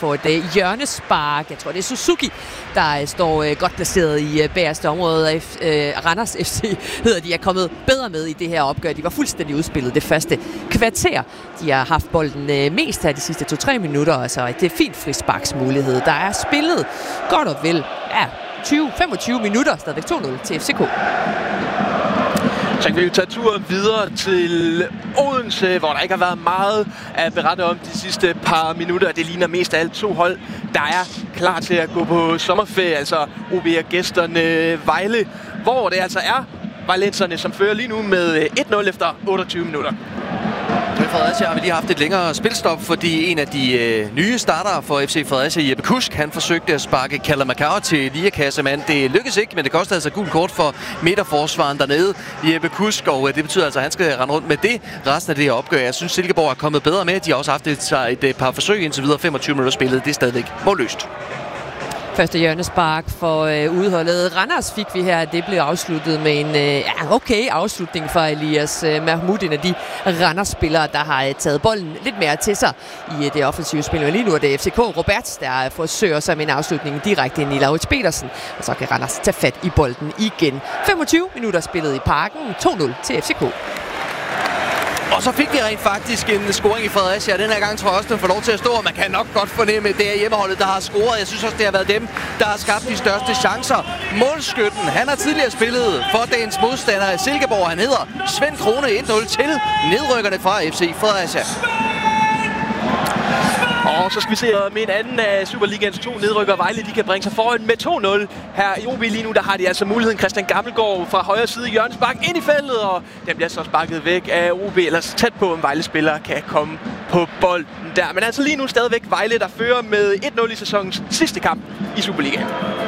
får et hjørnespark. Jeg tror, det er Suzuki, der står godt placeret i bagerste område. Randers FC hedder de, er kommet bedre med i det her opgør. De var fuldstændig udspillet det første kvarter. De har haft bolden mest her de sidste 2-3 minutter, altså et fint frisparksmulighed. Der er spillet godt og vel 20-25 minutter, stadigvæk 2-0 til FCK. Så kan vi jo tage turen videre til Odense, hvor der ikke har været meget at berette om de sidste par minutter. Det ligner mest af alt 2 hold, der er klar til at gå på sommerferie, altså OB og gæsterne Vejle, hvor det altså er vejlenserne, som fører lige nu med 1-0 efter 28 minutter. I Fredericia har vi lige haft et længere spilstop, fordi en af de nye startere for FC Fredericia, Jeppe Kusk, han forsøgte at sparke Kalle Macau til liakassemand. Det lykkedes ikke, men det kostede altså gult kort for midterforsvaren dernede, Jeppe Kusk, og det betyder altså, at han skal rende rundt med det resten af det her opgør. Jeg synes, Silkeborg er kommet bedre med. De har også haft et par forsøg indtil videre. 25 minutter spillet, det er stadigvæk målløst. Første hjørnespark for udholdet Randers fik vi her. Det blev afsluttet med en okay afslutning fra Elias Mahmoud, en af de Randers-spillere, der har taget bolden lidt mere til sig i det offensive spil. Men lige nu er det FCK Robert, der forsøger sig med en afslutning direkte ind i Laurits Petersen. Og så kan Randers tage fat i bolden igen. 25 minutter spillet i Parken. 2-0 til FCK. Og så fik vi rent faktisk en scoring i Fredericia. Den her gang tror jeg også, den får lov til at stå, og man kan nok godt fornemme, at det er hjemmeholdet, der har scoret. Jeg synes også, det har været dem, der har skabt de største chancer. Målskytten, han har tidligere spillet for dagens modstander Silkeborg. Han hedder Svend Krone. 1-0 til nedrykkerne fra FC Fredericia. Og så skal vi se med en anden af Superligans 2 nedrykker Vejle. De kan bringe sig foran med 2-0. Her i OB lige nu, der har de altså muligheden. Christian Gammelgaard fra højre side i hjørnespark ind i feltet, og den bliver så sparket væk af OB, ellers tæt på, om Vejle-spillere kan komme på bolden der. Men altså lige nu stadigvæk Vejle, der fører med 1-0 i sæsonens sidste kamp i Superligaen.